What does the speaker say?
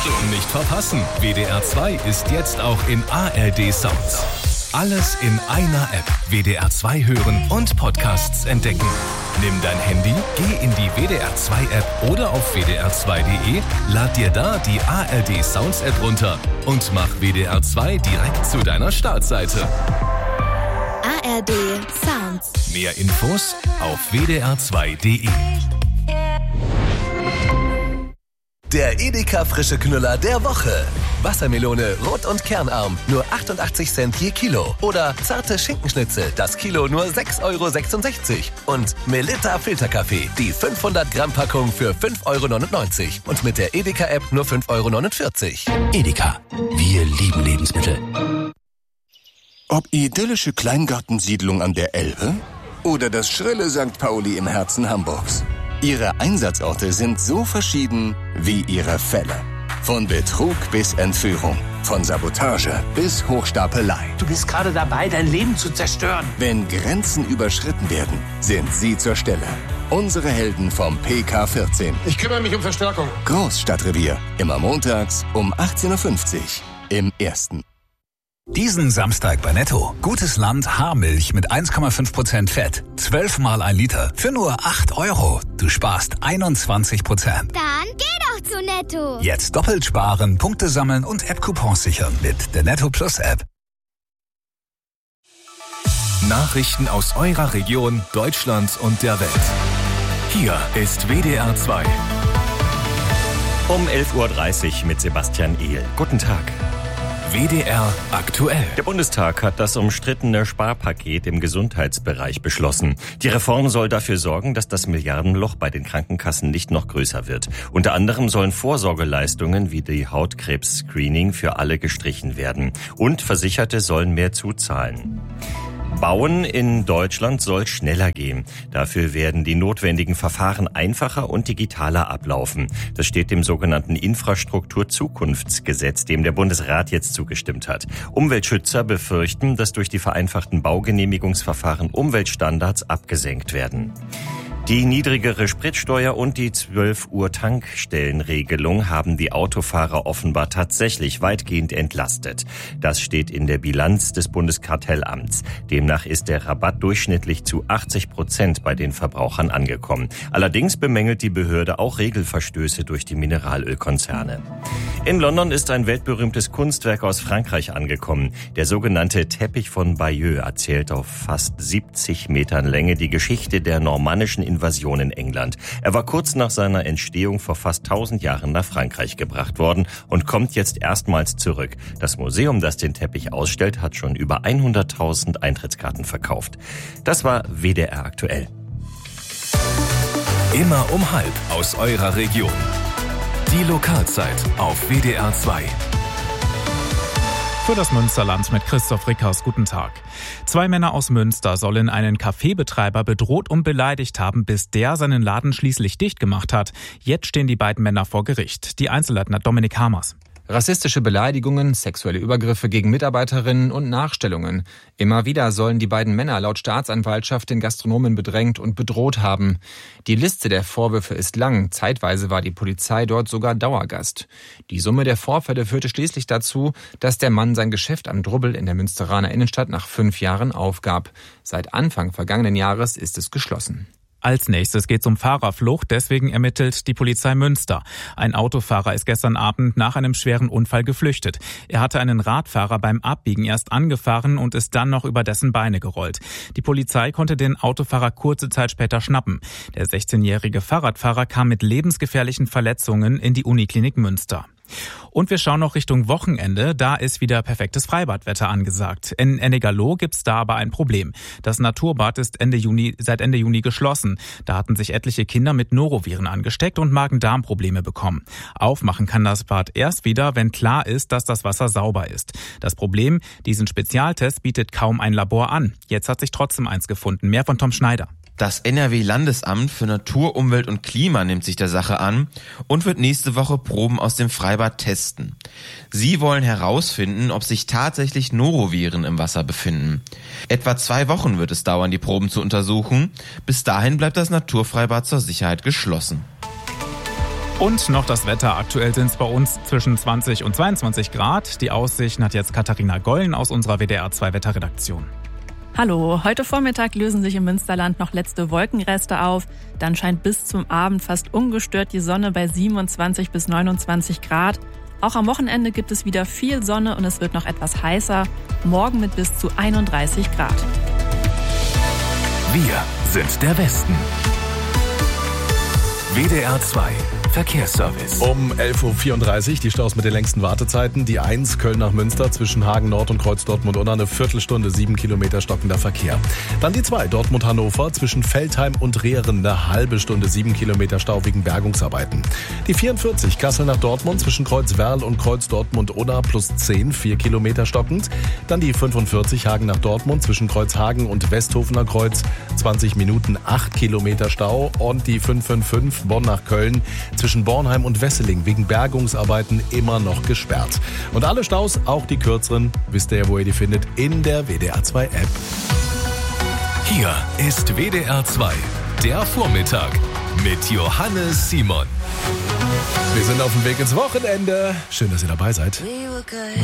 Achtung, nicht verpassen. WDR 2 ist jetzt auch in ARD Sounds. Alles in einer App. WDR 2 hören und Podcasts entdecken. Nimm dein Handy, geh in die WDR 2 App oder auf wdr2.de, lad dir da die ARD Sounds App runter und mach WDR 2 direkt zu deiner Startseite. ARD Sounds. Mehr Infos auf wdr2.de. Der Edeka frische Knüller der Woche. Wassermelone rot und kernarm, nur 88 Cent je Kilo. Oder zarte Schinkenschnitzel, das Kilo nur 6,66 €. Und Melitta Filterkaffee, die 500 Gramm Packung für 5,99 €. Und mit der Edeka-App nur 5,49 €. Edeka, wir lieben Lebensmittel. Ob idyllische Kleingartensiedlung an der Elbe oder das schrille St. Pauli im Herzen Hamburgs. Ihre Einsatzorte sind so verschieden wie ihre Fälle. Von Betrug bis Entführung, von Sabotage bis Hochstapelei. Du bist gerade dabei, dein Leben zu zerstören. Wenn Grenzen überschritten werden, sind sie zur Stelle. Unsere Helden vom PK14. Ich kümmere mich um Verstärkung. Großstadtrevier, immer montags um 18:50 Uhr im Ersten. Diesen Samstag bei Netto. Gutes Land Haarmilch mit 1,5% Fett. 12 mal 1 Liter für nur 8 €. Du sparst 21%. Dann geh doch zu Netto. Jetzt doppelt sparen, Punkte sammeln und App-Coupons sichern mit der Netto Plus App. Nachrichten aus eurer Region, Deutschland und der Welt. Hier ist WDR 2. Um 11:30 Uhr mit Sebastian Ehl. Guten Tag. WDR aktuell. Der Bundestag hat das umstrittene Sparpaket im Gesundheitsbereich beschlossen. Die Reform soll dafür sorgen, dass das Milliardenloch bei den Krankenkassen nicht noch größer wird. Unter anderem sollen Vorsorgeleistungen wie die Hautkrebs-Screening für alle gestrichen werden. Und Versicherte sollen mehr zuzahlen. Bauen in Deutschland soll schneller gehen. Dafür werden die notwendigen Verfahren einfacher und digitaler ablaufen. Das steht dem sogenannten Infrastrukturzukunftsgesetz, dem der Bundesrat jetzt zugestimmt hat. Umweltschützer befürchten, dass durch die vereinfachten Baugenehmigungsverfahren Umweltstandards abgesenkt werden. Die niedrigere Spritsteuer und die 12 Uhr Tankstellenregelung haben die Autofahrer offenbar tatsächlich weitgehend entlastet. Das steht in der Bilanz des Bundeskartellamts. Demnach ist der Rabatt durchschnittlich zu 80% bei den Verbrauchern angekommen. Allerdings bemängelt die Behörde auch Regelverstöße durch die Mineralölkonzerne. In London ist ein weltberühmtes Kunstwerk aus Frankreich angekommen. Der sogenannte Teppich von Bayeux erzählt auf fast 70 Metern Länge die Geschichte der normannischen Invasion in England. Er war kurz nach seiner Entstehung vor fast 1000 Jahren nach Frankreich gebracht worden und kommt jetzt erstmals zurück. Das Museum, das den Teppich ausstellt, hat schon über 100.000 Eintrittskarten verkauft. Das war WDR aktuell. Immer um 12 aus eurer Region. Die Lokalzeit auf WDR 2. Für das Münsterland mit Christoph Rickhaus. Guten Tag. 2 Männer aus Münster sollen einen Cafébetreiber bedroht und beleidigt haben, bis der seinen Laden schließlich dicht gemacht hat. Jetzt stehen die beiden Männer vor Gericht. Die Einzelheiten hat Dominik Hamers. Rassistische Beleidigungen, sexuelle Übergriffe gegen Mitarbeiterinnen und Nachstellungen. Immer wieder sollen die beiden Männer laut Staatsanwaltschaft den Gastronomen bedrängt und bedroht haben. Die Liste der Vorwürfe ist lang. Zeitweise war die Polizei dort sogar Dauergast. Die Summe der Vorfälle führte schließlich dazu, dass der Mann sein Geschäft am Drubbel in der Münsteraner Innenstadt nach 5 Jahren aufgab. Seit Anfang vergangenen Jahres ist es geschlossen. Als nächstes geht es um Fahrerflucht, deswegen ermittelt die Polizei Münster. Ein Autofahrer ist gestern Abend nach einem schweren Unfall geflüchtet. Er hatte einen Radfahrer beim Abbiegen erst angefahren und ist dann noch über dessen Beine gerollt. Die Polizei konnte den Autofahrer kurze Zeit später schnappen. Der 16-jährige Fahrradfahrer kam mit lebensgefährlichen Verletzungen in die Uniklinik Münster. Und wir schauen noch Richtung Wochenende. Da ist wieder perfektes Freibadwetter angesagt. In Ennegerloh gibt's da aber ein Problem. Das Naturbad ist seit Ende Juni geschlossen. Da hatten sich etliche Kinder mit Noroviren angesteckt und Magen-Darm-Probleme bekommen. Aufmachen kann das Bad erst wieder, wenn klar ist, dass das Wasser sauber ist. Das Problem, diesen Spezialtest bietet kaum ein Labor an. Jetzt hat sich trotzdem eins gefunden. Mehr von Tom Schneider. Das NRW-Landesamt für Natur, Umwelt und Klima nimmt sich der Sache an und wird nächste Woche Proben aus dem Freibad testen. Sie wollen herausfinden, ob sich tatsächlich Noroviren im Wasser befinden. Etwa 2 Wochen wird es dauern, die Proben zu untersuchen. Bis dahin bleibt das Naturfreibad zur Sicherheit geschlossen. Und noch das Wetter. Aktuell sind es bei uns zwischen 20 und 22 Grad. Die Aussichten hat jetzt Katharina Gollen aus unserer WDR 2 Wetterredaktion. Hallo, heute Vormittag lösen sich im Münsterland noch letzte Wolkenreste auf. Dann scheint bis zum Abend fast ungestört die Sonne bei 27 bis 29 Grad. Auch am Wochenende gibt es wieder viel Sonne und es wird noch etwas heißer. Morgen mit bis zu 31 Grad. Wir sind der Westen. WDR 2 Verkehrsservice. Um 11.34 Uhr die Staus mit den längsten Wartezeiten. Die 1 Köln nach Münster zwischen Hagen Nord und Kreuz Dortmund-Unna eine Viertelstunde, 7 Kilometer stockender Verkehr. Dann die 2 Dortmund-Hannover zwischen Feldheim und Rehren eine halbe Stunde, 7 Kilometer Stau wegen Bergungsarbeiten. Die 44 Kassel nach Dortmund zwischen Kreuz Werl und Kreuz Dortmund-Unna plus 10, 4 Kilometer stockend. Dann die 45 Hagen nach Dortmund zwischen Kreuz Hagen und Westhofener Kreuz 20 Minuten, 8 Kilometer Stau. Und die 555 Bonn nach Köln zwischen Bornheim und Wesseling wegen Bergungsarbeiten immer noch gesperrt. Und alle Staus, auch die kürzeren, wisst ihr ja, wo ihr die findet, in der WDR 2 App. Hier ist WDR 2, der Vormittag mit Johannes Simon. Wir sind auf dem Weg ins Wochenende. Schön, dass ihr dabei seid.